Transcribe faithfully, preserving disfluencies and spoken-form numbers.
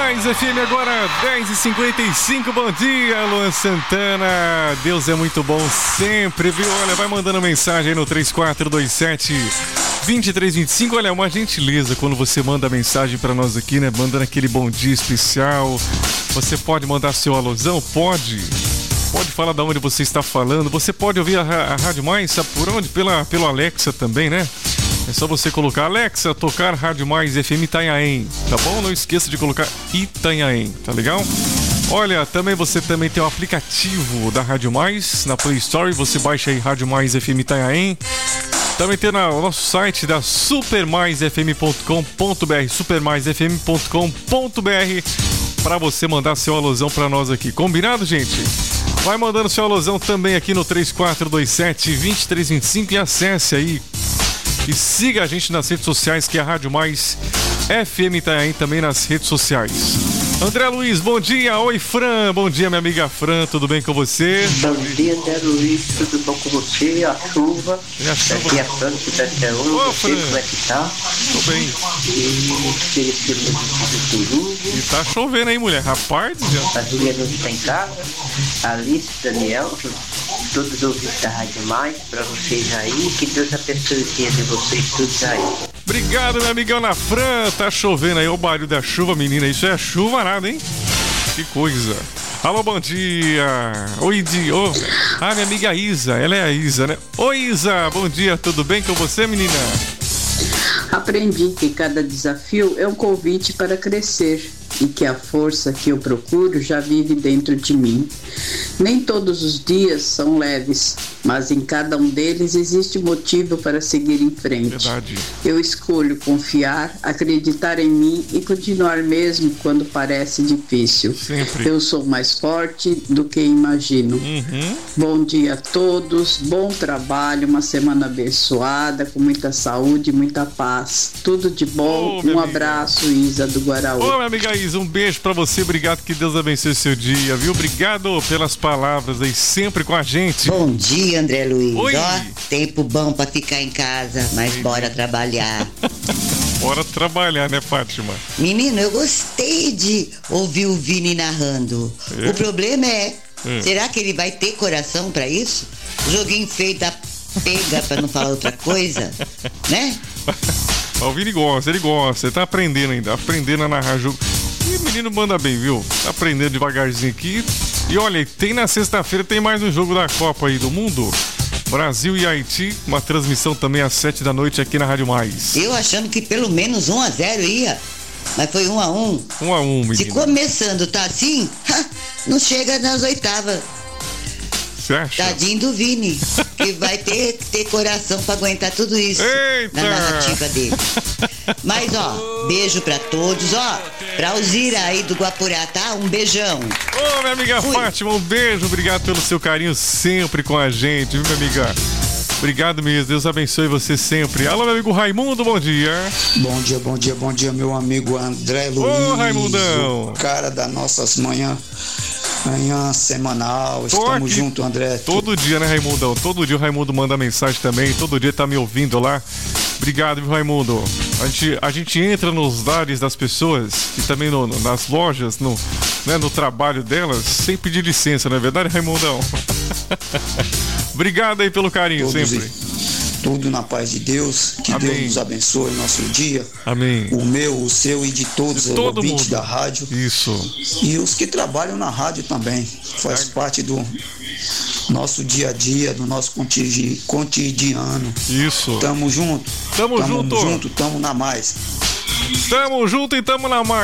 Mais F M agora, dez e cinquenta e cinco, bom dia, Luan Santana. Deus é muito bom sempre, viu? Olha, vai mandando mensagem aí no três quatro dois sete, dois três dois cinco. Olha, uma gentileza quando você manda mensagem pra nós aqui, né? Mandando aquele bom dia especial. Você pode mandar seu alusão? Pode. Pode falar de onde você está falando. Você pode ouvir a, a Rádio Mais, sabe por onde? Pela, pelo Alexa também, né? É só você colocar Alexa, tocar Rádio Mais F M Itanhaém, tá bom? Não esqueça de colocar Itanhaém, tá legal? Olha, também você também tem o aplicativo da Rádio Mais na Play Store, você baixa aí Rádio Mais F M Itanhaém. Também tem na, o nosso site da super mais f m ponto com ponto b r, super mais f m ponto com ponto b r, para você mandar seu alusão para nós aqui. Combinado, gente? Vai mandando seu alusão também aqui no três quatro dois sete, dois três dois cinco e acesse aí. E siga a gente nas redes sociais, que é a Rádio Mais F M Itanhaém, também nas redes sociais. André Luiz, bom dia. Oi, Fran. Bom dia, minha amiga Fran. Tudo bem com você? Bom dia, André Luiz. Tudo bom com você? A chuva. E a chuva? Aqui é a Fran, que tá até hoje. Ô, Você, Fran. como é que tá? Tô bem. E queria ser muito do E tá chovendo aí, mulher. Rapaz, já. A Juliana está em casa. A Alice, Daniel, todos os ouvintes da Rádio Mais, pra vocês aí. Que Deus abençoe o dia de vocês todos aí. Obrigado, minha amiga Ana Fran. Tá chovendo aí, o barulho da chuva, menina. Isso é chuva nada, hein? Que coisa. Alô, bom dia. Oi, Di. Oh. Ah, minha amiga Isa. Ela é a Isa, né? Oi, Isa. Bom dia. Tudo bem com você, menina? Aprendi que cada desafio é um convite para crescer e que a força que eu procuro já vive dentro de mim. Nem todos os dias são leves, mas em cada um deles existe motivo para seguir em frente. Verdade. Eu escolho confiar, acreditar em mim e continuar mesmo quando parece difícil. Sempre. Eu sou mais forte do que imagino. Uhum. Bom dia a todos, bom trabalho, uma semana abençoada, com muita saúde, muita paz. Tudo de bom, Ô, minha um amiga. abraço, Isa do Guaraú. Ô, minha amiga Isa, um beijo pra você. Obrigado, que Deus abençoe o seu dia, viu? Obrigado pelas palavras aí, sempre com a gente. Bom dia, André Luiz. Oi. Ó, tempo bom pra ficar em casa, mas bora trabalhar. Bora trabalhar, né, Fátima? Menino, eu gostei de ouvir o Vini narrando. É? O problema é, É. será que ele vai ter coração pra isso? Joguinho feio da pega, pra não falar outra coisa, né? O Vini gosta, ele gosta, ele tá aprendendo ainda, aprendendo a narrar jogo. E o menino manda bem, viu? Tá aprendendo devagarzinho aqui. E olha, tem na sexta-feira, tem mais um jogo da Copa aí do Mundo. Brasil e Haiti, uma transmissão também às sete da noite aqui na Rádio Mais. Eu achando que pelo menos um a zero ia, mas foi um a um. Um a um, Se menino. começando tá assim, ha, não chega nas oitavas. Você acha? Tadinho do Vini, que vai ter que ter coração pra aguentar tudo isso. Eita! Na narrativa dele. Mas, ó, beijo pra todos, ó, pra Alzira aí do Guapurá, tá? Um beijão. Ô, minha amiga Fui. Fátima, um beijo, obrigado pelo seu carinho sempre com a gente, viu, minha amiga? Obrigado mesmo, Deus abençoe você sempre. Alô, meu amigo Raimundo, bom dia. Bom dia, bom dia, bom dia, meu amigo André Luiz. Raimundão. O cara das nossas manhãs, manhã semanal. Tô Estamos aqui juntos, André. Todo dia, né, Raimundão? Todo dia o Raimundo manda mensagem também, todo dia tá me ouvindo lá. Obrigado, viu, Raimundo? A gente, a gente entra nos lares das pessoas e também no, no- nas lojas, no, né, no trabalho delas, sem pedir licença, não é verdade, Raimundão? Obrigado aí pelo carinho, Todos sempre. e- Tudo na paz de Deus. Que Amém. Deus nos abençoe o nosso dia. Amém. O meu, o seu e de todos De os todo ouvintes mundo. da rádio. Isso. E os que trabalham na rádio também. Faz parte do nosso dia a dia, do nosso conti- cotidiano. Isso. Tamo junto. Tamo junto. junto, tamo na mais. Tamo junto e tamo na marca.